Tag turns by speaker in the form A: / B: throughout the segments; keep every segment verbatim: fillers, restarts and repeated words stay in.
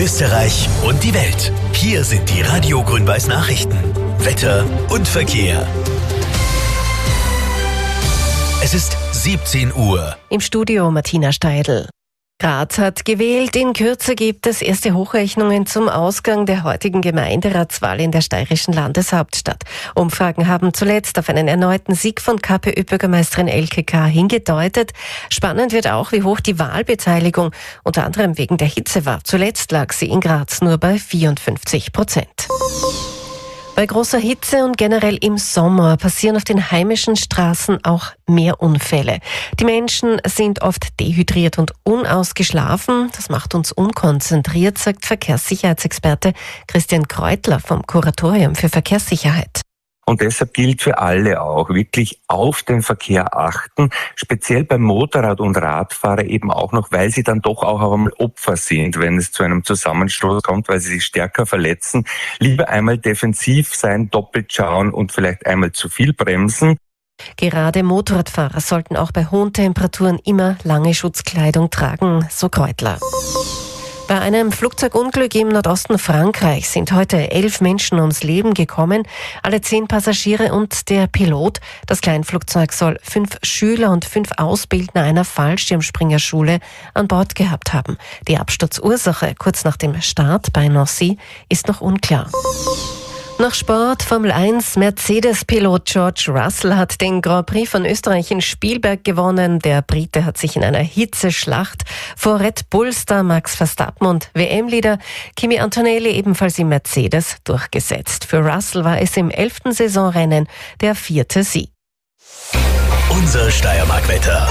A: Österreich und die Welt. Hier sind die Radio Grün-Weiß Nachrichten. Wetter und Verkehr. Es ist siebzehn Uhr.
B: Im Studio Martina Steidl. Graz hat gewählt. In Kürze gibt es erste Hochrechnungen zum Ausgang der heutigen Gemeinderatswahl in der steirischen Landeshauptstadt. Umfragen haben zuletzt auf einen erneuten Sieg von KPÖ-Bürgermeisterin Elke K. hingedeutet. Spannend wird auch, wie hoch die Wahlbeteiligung unter anderem wegen der Hitze war. Zuletzt lag sie in Graz nur bei vierundfünfzig Prozent. Bei großer Hitze und generell im Sommer passieren auf den heimischen Straßen auch mehr Unfälle. Die Menschen sind oft dehydriert und unausgeschlafen. Das macht uns unkonzentriert, sagt Verkehrssicherheitsexperte Christian Kreutler vom Kuratorium für Verkehrssicherheit.
C: Und deshalb gilt für alle auch, wirklich auf den Verkehr achten, speziell beim Motorrad- und Radfahrer eben auch noch, weil sie dann doch auch einmal Opfer sind, wenn es zu einem Zusammenstoß kommt, weil sie sich stärker verletzen. Lieber einmal defensiv sein, doppelt schauen und vielleicht einmal zu viel bremsen. Gerade
B: Motorradfahrer sollten auch bei hohen Temperaturen immer lange Schutzkleidung tragen, so Kreutler. Bei einem Flugzeugunglück im Nordosten Frankreichs sind heute elf Menschen ums Leben gekommen, alle zehn Passagiere und der Pilot. Das Kleinflugzeug soll fünf Schüler und fünf Ausbildner einer Fallschirmspringerschule an Bord gehabt haben. Die Absturzursache kurz nach dem Start bei Nancy ist noch unklar. Nach Sport, Formel eins, Mercedes-Pilot George Russell hat den Grand Prix von Österreich in Spielberg gewonnen. Der Brite hat sich in einer Hitzeschlacht vor Red Bull-Star Max Verstappen und W M-Leader Kimi Antonelli ebenfalls im Mercedes durchgesetzt. Für Russell war es im elften Saisonrennen der vierte Sieg.
A: Unser Steiermark-Wetter.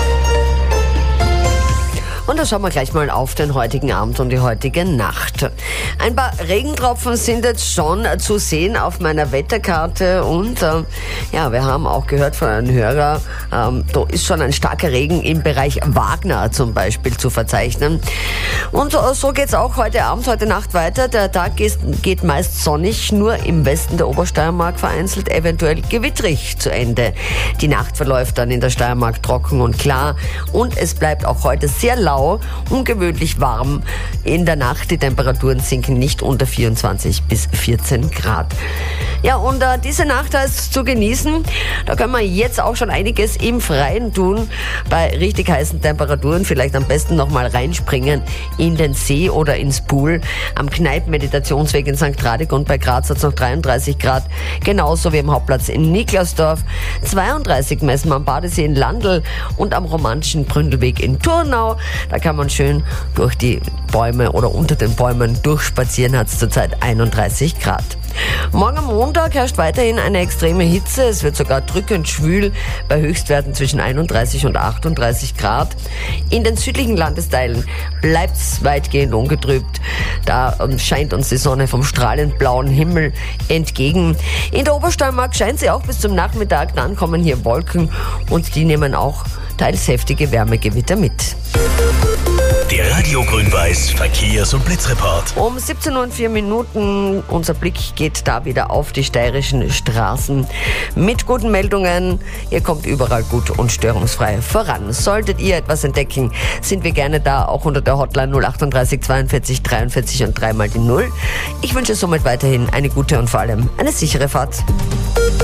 D: Und da schauen wir gleich mal auf den heutigen Abend und die heutige Nacht. Ein paar Regentropfen sind jetzt schon zu sehen auf meiner Wetterkarte und äh, ja, wir haben auch gehört von einem Hörer, ähm, da ist schon ein starker Regen im Bereich Wagner zum Beispiel zu verzeichnen. Und so, so geht's auch heute Abend, heute Nacht weiter. Der Tag geht, geht meist sonnig, nur im Westen der Obersteiermark vereinzelt eventuell gewittrig zu Ende. Die Nacht verläuft dann in der Steiermark trocken und klar und es bleibt auch heute sehr laut, ungewöhnlich warm. In der Nacht die Temperaturen sinken nicht unter vierundzwanzig bis vierzehn Grad. Ja, und äh, diese Nacht heißt zu genießen. Da können wir jetzt auch schon einiges im Freien tun. Bei richtig heißen Temperaturen vielleicht am besten nochmal reinspringen in den See oder ins Pool. Am Kneipp-Meditationsweg in Sankt Radig und bei Graz hat es noch dreiunddreißig Grad. Genauso wie am Hauptplatz in Niklasdorf. zweiunddreißig messen wir am Badesee in Landl und am romantischen Bründelweg in Turnau. Da kann man schön durch die Bäume oder unter den Bäumen durchspazieren, hat es zurzeit einunddreißig Grad. Morgen am Montag herrscht weiterhin eine extreme Hitze. Es wird sogar drückend schwül bei Höchstwerten zwischen einunddreißig und achtunddreißig Grad. In den südlichen Landesteilen bleibt es weitgehend ungetrübt. Da scheint uns die Sonne vom strahlend blauen Himmel entgegen. In der Obersteiermark scheint sie auch bis zum Nachmittag. Dann kommen hier Wolken und die nehmen auch teils heftige Wärmegewitter mit.
A: Der Radio Grün-Weiß Verkehrs- und Blitzreport.
D: Um siebzehn Uhr und vier Minuten, unser Blick geht da wieder auf die steirischen Straßen. Mit guten Meldungen, ihr kommt überall gut und störungsfrei voran. Solltet ihr etwas entdecken, sind wir gerne da, auch unter der Hotline null achtunddreißig zweiundvierzig dreiundvierzig und dreimal die Null. Ich wünsche somit weiterhin eine gute und vor allem eine sichere Fahrt.